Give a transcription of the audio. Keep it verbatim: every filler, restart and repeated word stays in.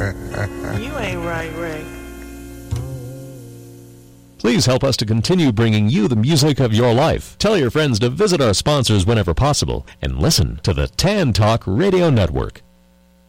You ain't right, Ray. Please help us to continue bringing you the music of your life. Tell your friends to visit our sponsors whenever possible and listen to the Tan Talk Radio Network.